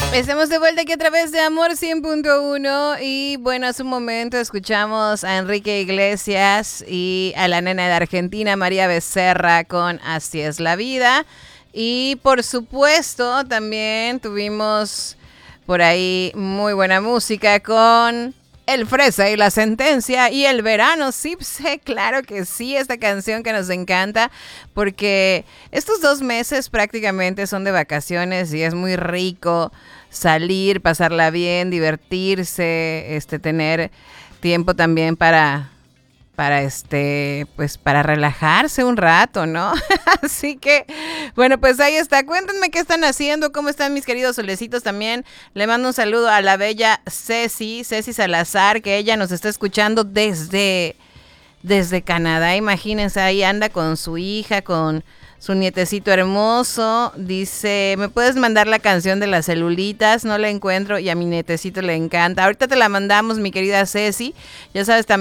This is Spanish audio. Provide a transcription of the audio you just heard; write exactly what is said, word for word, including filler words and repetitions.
Estamos de vuelta aquí a través de Amor cien punto uno y bueno, hace un momento escuchamos a Enrique Iglesias y a la nena de Argentina, María Becerra, con Así es la vida. Y por supuesto también tuvimos por ahí muy buena música con El Fresa y la Sentencia y El Verano Cipse, claro que sí, esta canción que nos encanta porque estos dos meses prácticamente son de vacaciones y es muy rico salir, pasarla bien, divertirse, este, tener tiempo también para, para este, pues para relajarse un rato, ¿no? Así que, bueno, pues ahí está. Cuéntenme qué están haciendo, cómo están mis queridos solecitos también. Le mando un saludo a la bella Ceci, Ceci Salazar, que ella nos está escuchando desde, desde Canadá. Imagínense, ahí anda con su hija, con su nietecito hermoso. Dice, ¿me puedes mandar la canción de las celulitas? No la encuentro y a mi nietecito le encanta. Ahorita te la mandamos, mi querida Ceci. Ya sabes, también